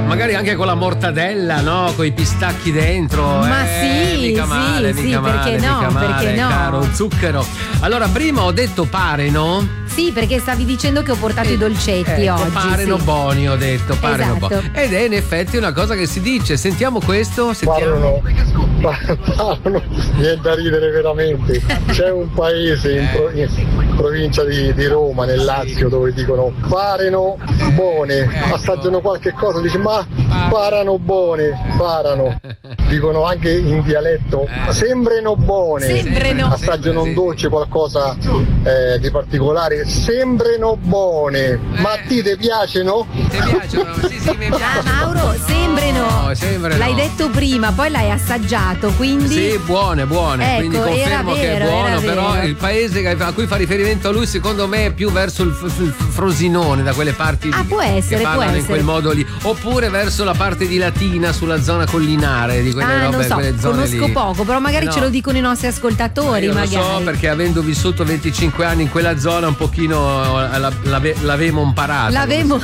magari anche con la mortadella, no? Con i pistacchi dentro. Ma sì, mica male, sì, mica male, perché no, mica male, perché no? Caro zucchero. Allora, prima ho detto pare, no? Sì, perché stavi dicendo che ho portato i dolcetti oggi. Pareno sì. buoni, ho detto, pareno Esatto. buoni. Ed è in effetti una cosa che si dice. Sentiamo questo, sentiamo. Parlano, niente da ridere veramente. C'è un paese in provincia di Roma, nel Lazio, dove dicono pareno buone, assaggiano qualche cosa, dice ma parano buone, parano. Dicono anche in dialetto sembreno buone, assaggiano un dolce, qualcosa di particolare, sembrano buone. Ma a te piacciono? Ti piacciono? Sì, mi piacciono. Mauro, sembrano. Sembrano. L'hai detto prima, poi l'hai assaggiato, quindi. Sì, buone, Ecco, quindi confermo era che è vero, buono, era però vero. il paese a cui fa riferimento lui secondo me è più verso il Frosinone, da quelle parti può essere, che parlano può in quel essere. modo lì, oppure verso la parte di Latina, sulla zona collinare di quelle robe, non so, quelle zone conosco lì. poco, però magari No. ce lo dicono i nostri ascoltatori. Io magari. lo so perché avendo vissuto 25 anni in quella zona un pochino l'avevo imparata.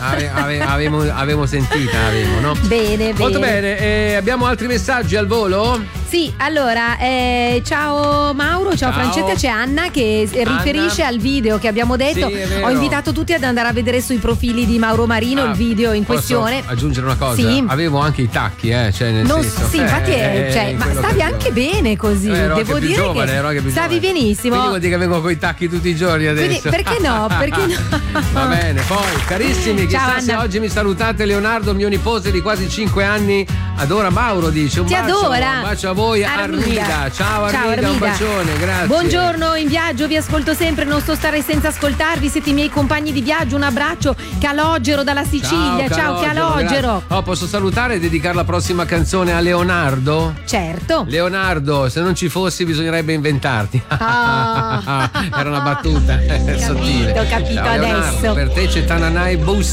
Avevo sentita, no? Bene, Molto bene. bene, abbiamo altri messaggi al volo? Sì, allora, ciao Mauro, ciao Francesca, c'è Anna che riferisce al video che abbiamo detto. Sì, è vero. Ho invitato tutti ad andare a vedere sui profili di Mauro Marino il video in questione. Posso aggiungere una cosa? Sì. Avevo anche i tacchi, cioè nel Non, senso. sì, infatti ma stavi anche bene così, ero devo anche più dire giovane, ero anche che più stavi giovane. benissimo. Quindi vuol dire che vengo con i tacchi tutti i giorni adesso. Quindi, perché no? Perché no? Va bene, poi carissimi, Ciao, chissà se Anna. oggi mi salutate. Leonardo, mio nipote di quasi 5 anni, adora Mauro, dice un Ti bacio, adora. un bacio a voi. Armida, ciao Armida, un bacione, grazie. Buongiorno, in viaggio vi ascolto sempre, non sto stare senza ascoltarvi, siete i miei compagni di viaggio, un abbraccio. Calogero dalla Sicilia, ciao Calogero. grazie. Posso salutare e dedicare la prossima canzone a Leonardo? Certo. Leonardo, se non ci fossi bisognerebbe inventarti. Ah. Era una battuta sottile. Ho capito Ciao, Leonardo, adesso. per te c'è Tananai Boost.